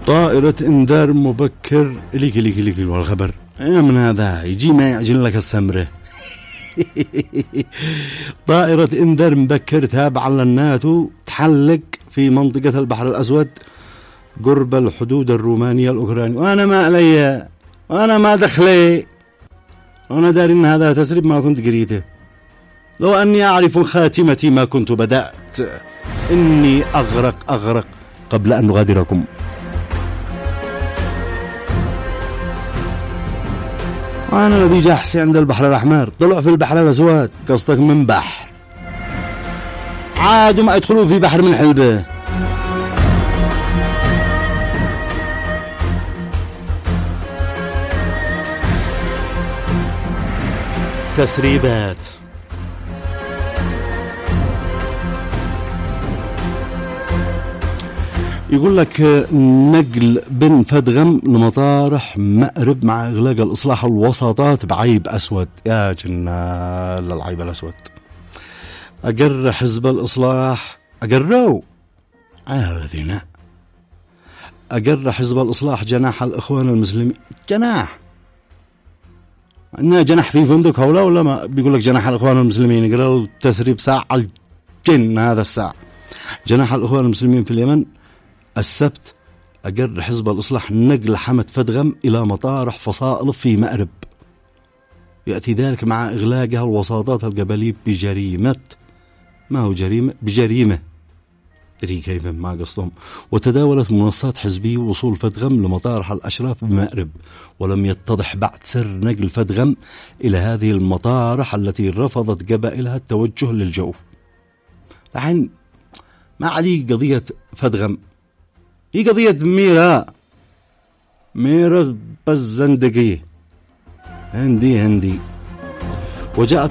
طائرة إنذار مبكر ليك والخبر من هذا يجي ما يعجن لك السمرة. طائرة إنذار مبكر تابعة للناتو تحلق في منطقة البحر الأسود قرب الحدود الرومانية الأوكرانية، وأنا ما علي وأنا ما دخلي، وأنا داري إن هذا تسريب ما كنت قريته. لو أني أعرف خاتمتي ما كنت بدأت، إني أغرق قبل أن نغادركم. أنا الذي جاحسي عند البحر الأحمر طلع في البحر الأسود، قصدك من بحر عادوا ما يدخلوا في بحر من حلبه. تسريبات يقول لك نقل بن فدغم لمطارح مأرب مع إغلاق الإصلاح الوساطات بعيب أسود. يا جنال العيب الأسود. أقر حزب الإصلاح أقروا الذين أقر حزب الإصلاح جناح الإخوان المسلمين. جناح إنه جناح في فندق هولا ولا ما بيقول لك جناح الإخوان المسلمين؟ يقرأ التسريب ساعة الجن هذا الساعة. جناح الإخوان المسلمين في اليمن السبت أقر حزب الإصلاح نقل حمد فدغم إلى مطارح فصائل في مأرب، يأتي ذلك مع إغلاقها الوساطات القبلية بجريمة، ما هو جريمة بجريمة تري كيف ما قصدهم. وتداولت منصات حزبية وصول فدغم لمطارح الأشراف بمأرب، ولم يتضح بعد سر نقل فدغم إلى هذه المطارح التي رفضت قبائلها التوجه للجوف. الحين ما علي قضية فدغم، هي قضية ميرا بالزندقية هندي. وجاءت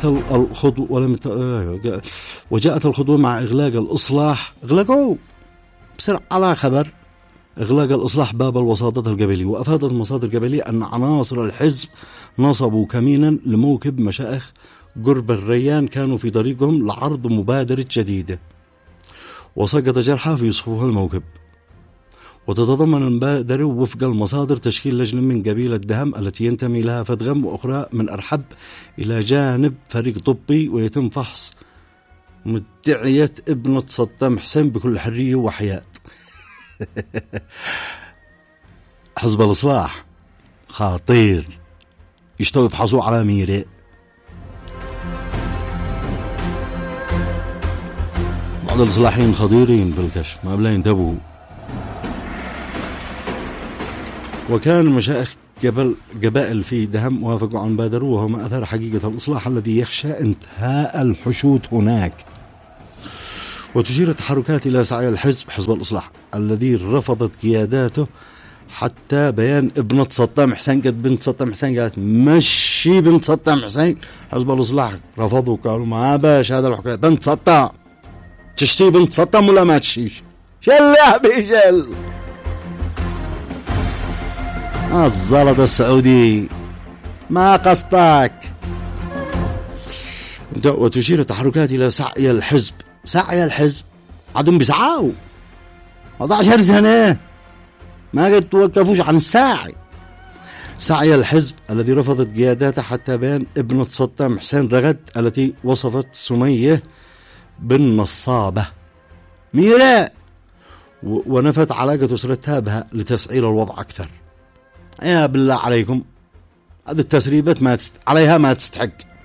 الخطوة مع إغلاق الإصلاح. إغلاقوا بسرعة على خبر إغلاق الإصلاح باب الوساطات القبلية. وأفادت المصادر القبلية أن عناصر الحزب نصبوا كمينا لموكب مشائخ قرب الريان كانوا في طريقهم لعرض مبادرة جديدة، وسقط جرحى في صفوف الموكب. وتتضمن المبادرة وفق المصادر تشكيل لجنة من قبيلة دهم التي ينتمي لها فدغم وأخرى من أرحب إلى جانب فريق طبي، ويتم فحص مدعية ابنة صدام حسين بكل حرية وحياة. حزب الإصلاح خطير، يشتغل يفحصوا على ميري. بعض الإصلاحيين خطيرين بالكشف ما بلا ينتبهوا. وكان مشايخ قبائل في دهم وافقوا عن بادروا، وهم أثر حقيقة الإصلاح الذي يخشى انتهاء الحشود هناك. وتشير التحركات إلى سعي الحزب حزب الإصلاح الذي رفضت قياداته حتى بيان ابنة صدام حسين. قد بنت صدام حسين قالت مشي بنت صدام حسين، حزب الإصلاح رفضوا قالوا ما باش هذا الحكاية بنت صدام، تشتي بنت صدام ولا ما تشيش؟ شل يا بيجل الزلط السعودي ما قصدك. وتشير التحركات إلى سعي الحزب عدم بيسعوا 11 سنة ما قد توقفوش عن سعي الحزب الذي رفضت قياداته حتى بين ابنة صدام حسين رغد التي وصفت سمية بالنصابة ميرا، ونفت علاقة أسرتها بها لتسعير الوضع أكثر. يا بالله عليكم هذه التسريبات عليها ما تستحق.